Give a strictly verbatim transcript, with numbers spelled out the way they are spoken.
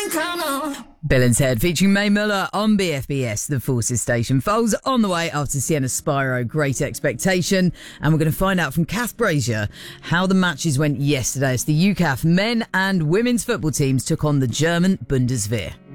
Bill and Ted featuring Mae Muller on B F B S, the Forces Station. Foles on the way after Sienna Spyro, Great Expectation. And we're going to find out from Kath Brazier how the matches went yesterday as the U C A F men and women's football teams took on the German Bundeswehr.